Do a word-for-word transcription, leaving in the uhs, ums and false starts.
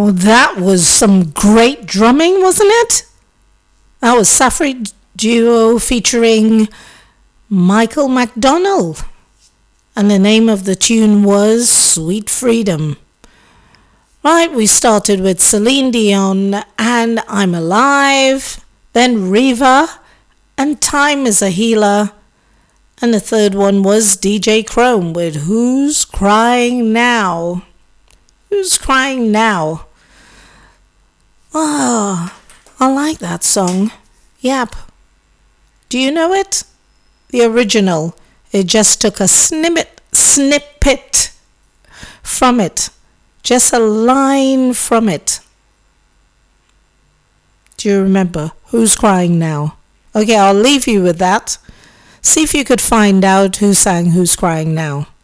Wow, that was some great drumming, wasn't it? That was Safri Duo featuring Michael McDonald. And the name of the tune was Sweet Freedom. Right, we started with Celine Dion and I'm Alive, then Riva and Time is a Healer, and the third one was D J Chrome with Who's Crying Now? Who's Crying Now? Oh, I like that song. Yep. Do you know it? The original. It just took a snippet, snippet from it. Just a line from it. Do you remember? Who's Crying Now? Okay, I'll leave you with that. See if you could find out who sang Who's Crying Now.